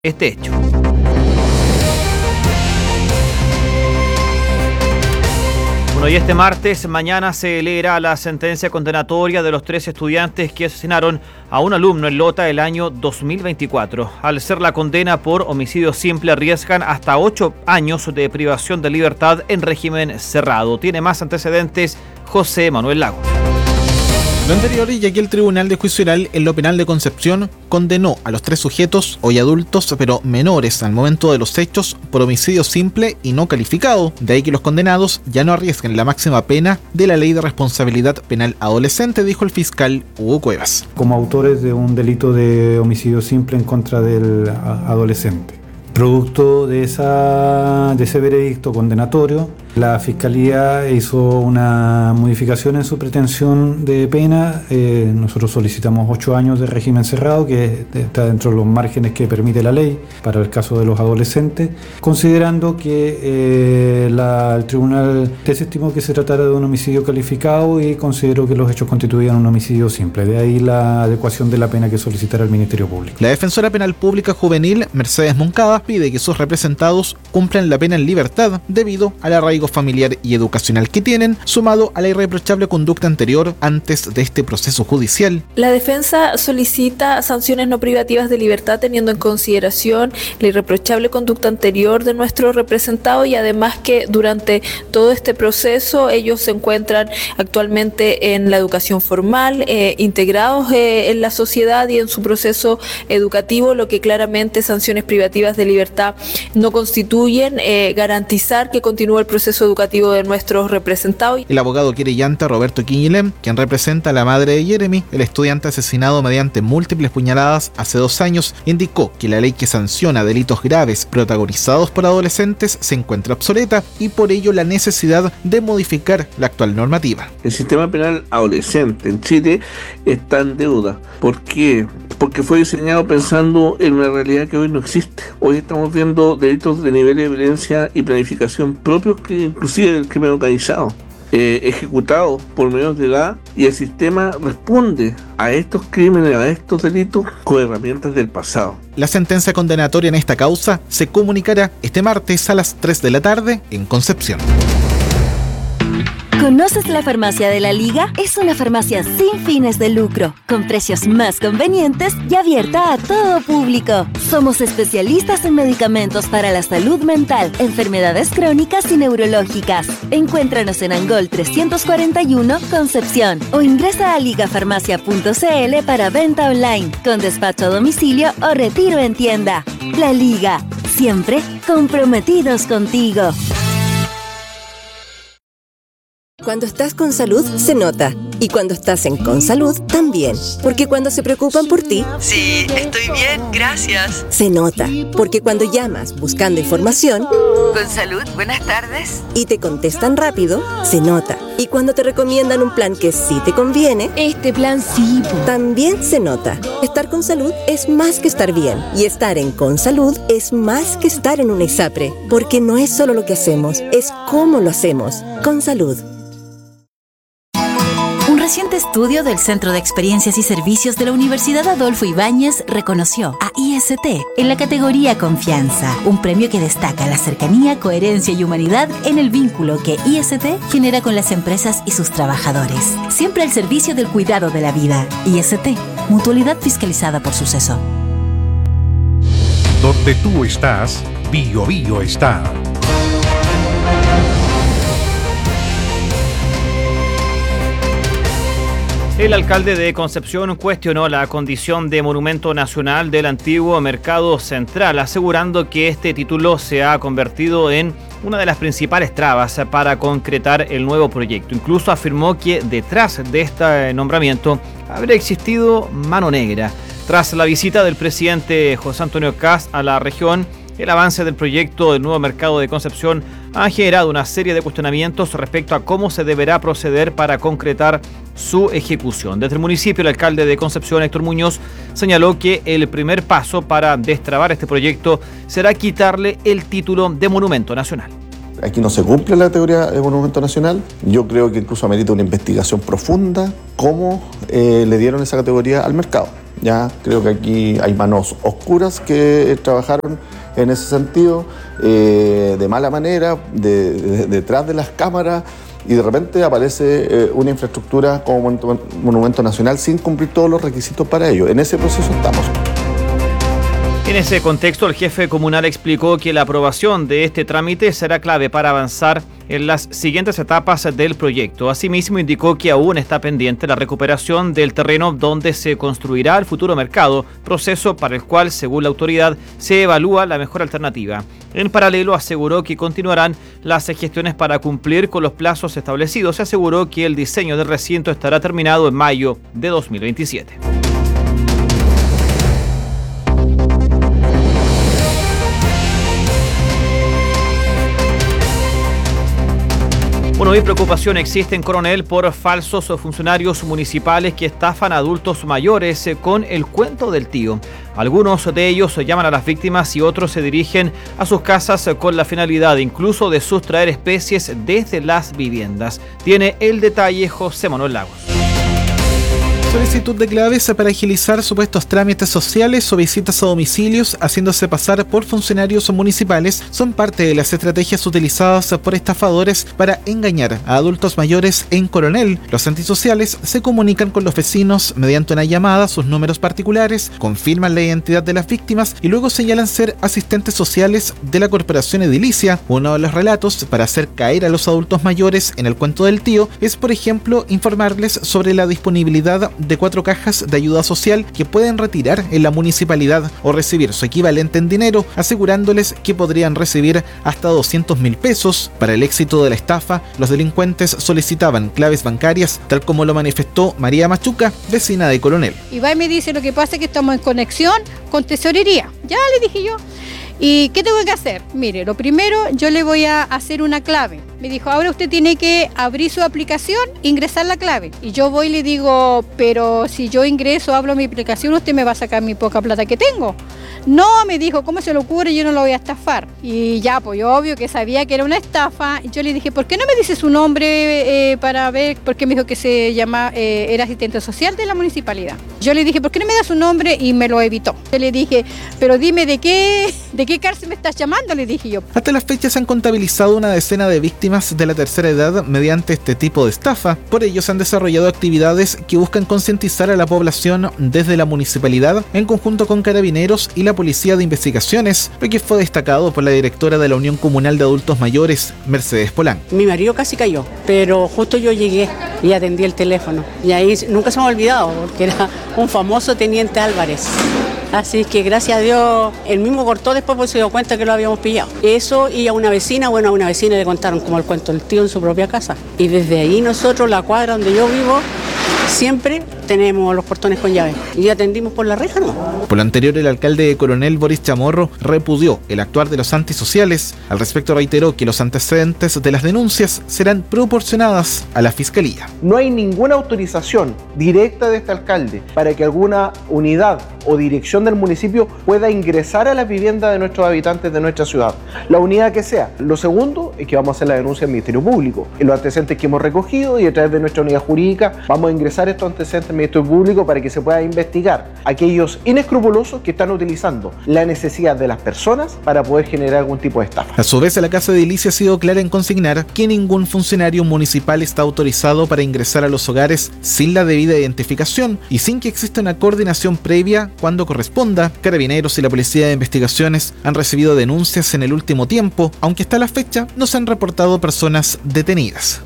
este hecho. Bueno, y este martes, mañana se leerá la sentencia condenatoria de los 3 estudiantes que asesinaron a un alumno en Lota el año 2024. Al ser la condena por homicidio simple, arriesgan hasta 8 años de privación de libertad en régimen cerrado. Tiene más antecedentes José Manuel Lago. Lo anterior, ya que el Tribunal de Juicio Oral en lo Penal de Concepción condenó a los 3 sujetos, hoy adultos, pero menores al momento de los hechos, por homicidio simple y no calificado. De ahí que los condenados ya no arriesguen la máxima pena de la Ley de Responsabilidad Penal Adolescente, dijo el fiscal Hugo Cuevas. Como autores de un delito de homicidio simple en contra del adolescente. Producto de ese veredicto condenatorio, la Fiscalía hizo una modificación en su pretensión de pena. Nosotros solicitamos 8 años de régimen cerrado, que está dentro de los márgenes que permite la ley para el caso de los adolescentes, considerando que el tribunal desestimó que se tratara de un homicidio calificado y consideró que los hechos constituían un homicidio simple. De ahí la adecuación de la pena que solicitara el Ministerio Público. La defensora penal pública juvenil, Mercedes Moncada, pide que sus representados cumplan la pena en libertad debido al arraigo familiar y educacional que tienen, sumado a la irreprochable conducta anterior antes de este proceso judicial. La defensa solicita sanciones no privativas de libertad teniendo en consideración la irreprochable conducta anterior de nuestro representado y además que durante todo este proceso ellos se encuentran actualmente en la educación formal, integrados en la sociedad y en su proceso educativo, lo que claramente sanciones privativas de libertad no constituyen, garantizar que continúe el proceso educativo de nuestros representados. El abogado querellante Roberto Quiñilem, quien representa a la madre de Jeremy, el estudiante asesinado mediante múltiples puñaladas hace 2 años, indicó que la ley que sanciona delitos graves protagonizados por adolescentes se encuentra obsoleta y por ello la necesidad de modificar la actual normativa. El sistema penal adolescente en Chile está en deuda. ¿Por qué? Porque fue diseñado pensando en una realidad que hoy no existe. Hoy estamos viendo delitos de nivel de violencia y planificación propios que inclusive del crimen organizado, ejecutados por menores de edad, y el sistema responde a estos crímenes, a estos delitos con herramientas del pasado. La sentencia condenatoria en esta causa se comunicará este martes a las 3 de la tarde en Concepción. ¿Conoces la Farmacia de la Liga? Es una farmacia sin fines de lucro, con precios más convenientes y abierta a todo público. Somos especialistas en medicamentos para la salud mental, enfermedades crónicas y neurológicas. Encuéntranos en Angol 341, Concepción, o ingresa a ligafarmacia.cl para venta online, con despacho a domicilio o retiro en tienda. La Liga, siempre comprometidos contigo. Cuando estás con salud, se nota. Y cuando estás en Consalud, también. Porque cuando se preocupan por ti... Sí, estoy bien, gracias. Se nota. Porque cuando llamas buscando información... Consalud, buenas tardes. Y te contestan rápido, se nota. Y cuando te recomiendan un plan que sí te conviene... Este plan sí. También se nota. Estar con salud es más que estar bien. Y estar en Consalud es más que estar en una ISAPRE. Porque no es solo lo que hacemos, es cómo lo hacemos. Consalud. Un reciente estudio del Centro de Experiencias y Servicios de la Universidad Adolfo Ibáñez reconoció a IST en la categoría Confianza, un premio que destaca la cercanía, coherencia y humanidad en el vínculo que IST genera con las empresas y sus trabajadores. Siempre al servicio del cuidado de la vida. IST, mutualidad fiscalizada por Suceso. Donde tú estás, Bio Bio está. El alcalde de Concepción cuestionó la condición de monumento nacional del antiguo Mercado Central, asegurando que este título se ha convertido en una de las principales trabas para concretar el nuevo proyecto. Incluso afirmó que detrás de este nombramiento habría existido mano negra. Tras la visita del presidente José Antonio Kast a la región, el avance del proyecto del nuevo mercado de Concepción ha generado una serie de cuestionamientos respecto a cómo se deberá proceder para concretar su ejecución. Desde el municipio, el alcalde de Concepción, Héctor Muñoz, señaló que el primer paso para destrabar este proyecto será quitarle el título de Monumento Nacional. Aquí no se cumple la categoría de Monumento Nacional. Yo creo que incluso amerita una investigación profunda cómo le dieron esa categoría al mercado. Ya creo que aquí hay manos oscuras que trabajaron en ese sentido, de mala manera, detrás de las cámaras, y de repente aparece una infraestructura como monumento nacional sin cumplir todos los requisitos para ello. En ese proceso estamos. En ese contexto, el jefe comunal explicó que la aprobación de este trámite será clave para avanzar en las siguientes etapas del proyecto. Asimismo, indicó que aún está pendiente la recuperación del terreno donde se construirá el futuro mercado, proceso para el cual, según la autoridad, se evalúa la mejor alternativa. En paralelo, aseguró que continuarán las gestiones para cumplir con los plazos establecidos. Se aseguró que el diseño del recinto estará terminado en mayo de 2027. Bueno, y preocupación existe en Coronel por falsos funcionarios municipales que estafan a adultos mayores con el cuento del tío. Algunos de ellos llaman a las víctimas y otros se dirigen a sus casas con la finalidad incluso de sustraer especies desde las viviendas. Tiene el detalle José Manuel Lagos. Solicitud de claves para agilizar supuestos trámites sociales o visitas a domicilios haciéndose pasar por funcionarios municipales son parte de las estrategias utilizadas por estafadores para engañar a adultos mayores en Coronel. Los antisociales se comunican con los vecinos mediante una llamada a sus números particulares, confirman la identidad de las víctimas y luego señalan ser asistentes sociales de la Corporación Edilicia. Uno de los relatos para hacer caer a los adultos mayores en el cuento del tío es, por ejemplo, informarles sobre la disponibilidad de 4 cajas de ayuda social que pueden retirar en la municipalidad o recibir su equivalente en dinero, asegurándoles que podrían recibir hasta 200.000 pesos. Para el éxito de la estafa, los delincuentes solicitaban claves bancarias, tal como lo manifestó María Machuca, vecina de Coronel. Y va y me dice, lo que pasa es que estamos en conexión con tesorería. Ya le dije yo. ¿Y qué tengo que hacer? Mire, lo primero, yo le voy a hacer una clave. Me dijo, ahora usted tiene que abrir su aplicación, ingresar la clave. Y yo voy y le digo, pero si yo ingreso, abro mi aplicación, usted me va a sacar mi poca plata que tengo. No, me dijo, ¿cómo se le ocurre? Yo no lo voy a estafar. Y ya, pues yo obvio que sabía que era una estafa. Y yo le dije, ¿por qué no me dice su nombre para ver? Porque me dijo que se llama, era asistente social de la municipalidad. Yo le dije, ¿por qué no me da su nombre? Y me lo evitó. Yo le dije, pero dime ¿de qué cárcel me estás llamando? Le dije yo. Hasta la fecha se han contabilizado una decena de víctimas de la tercera edad mediante este tipo de estafa. Por ello se han desarrollado actividades que buscan concientizar a la población desde la municipalidad en conjunto con Carabineros y la Policía de Investigaciones, lo que fue destacado por la directora de la Unión Comunal de Adultos Mayores, Mercedes Polán. Mi marido casi cayó, pero justo yo llegué y atendí el teléfono. Y ahí nunca se me ha olvidado, porque era un famoso teniente Álvarez. Así que gracias a Dios, él mismo cortó después porque se dio cuenta que lo habíamos pillado. Eso, y a una vecina le contaron como el cuento del tío en su propia casa. Y desde ahí nosotros, la cuadra donde yo vivo, siempre tenemos los portones con llave y atendimos por la reja, ¿no? Por lo anterior, el alcalde de Coronel, Boris Chamorro, repudió el actuar de los antisociales. Al respecto, reiteró que los antecedentes de las denuncias serán proporcionadas a la Fiscalía. No hay ninguna autorización directa de este alcalde para que alguna unidad o dirección del municipio pueda ingresar a las viviendas de nuestros habitantes de nuestra ciudad, la unidad que sea. Lo segundo es que vamos a hacer la denuncia al Ministerio Público en los antecedentes que hemos recogido, y a través de nuestra unidad jurídica vamos a ingresar estos antecedentes al Ministerio Público para que se pueda investigar aquellos inescrupulosos que están utilizando la necesidad de las personas para poder generar algún tipo de estafa. A su vez, la Casa de Edilicia ha sido clara en consignar que ningún funcionario municipal está autorizado para ingresar a los hogares sin la debida identificación y sin que exista una coordinación previa cuando corresponda. Carabineros y la Policía de Investigaciones han recibido denuncias en el último tiempo, aunque hasta la fecha no se han reportado personas detenidas.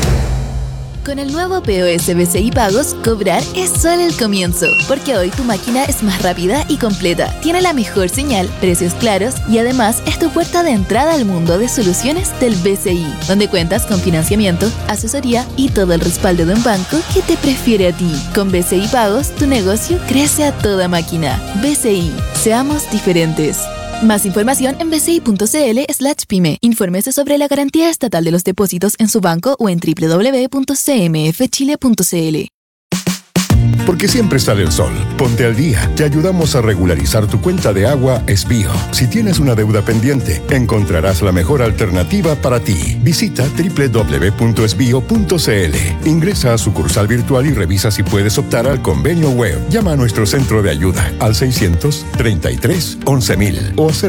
Con el nuevo POS BCI Pagos, cobrar es solo el comienzo, porque hoy tu máquina es más rápida y completa, tiene la mejor señal, precios claros y además es tu puerta de entrada al mundo de soluciones del BCI, donde cuentas con financiamiento, asesoría y todo el respaldo de un banco que te prefiere a ti. Con BCI Pagos, tu negocio crece a toda máquina. BCI, seamos diferentes. Más información en bci.cl/pyme. Infórmese sobre la garantía estatal de los depósitos en su banco o en www.cmfchile.cl. Porque siempre sale el sol. Ponte al día. Te ayudamos a regularizar tu cuenta de agua Esbío. Si tienes una deuda pendiente, encontrarás la mejor alternativa para ti. Visita www.esbio.cl. Ingresa a sucursal virtual y revisa si puedes optar al convenio web. Llama a nuestro centro de ayuda al 633 11000 o